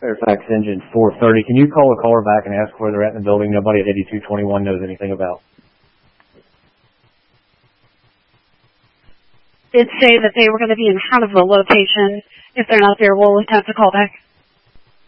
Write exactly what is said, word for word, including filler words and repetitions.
Fairfax engine four thirty. Can you call the caller back and ask where they're at in the building? Nobody at eighty-two twenty-one knows anything about. Did say that they were going to be in front of the location. If they're not there, we'll attempt to call back.